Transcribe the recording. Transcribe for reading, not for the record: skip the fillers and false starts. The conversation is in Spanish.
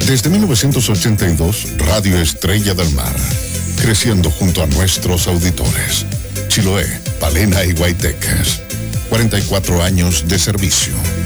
Desde 1982, Radio Estrella del Mar, creciendo junto a nuestros auditores. Chiloé, Palena y Guayteques. 44 años de servicio.